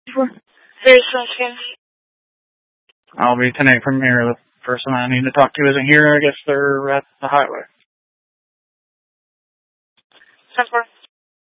Very soon. I'll be 10-8 from here. The person I need to talk to isn't here. I guess they're at the highway. 10-4.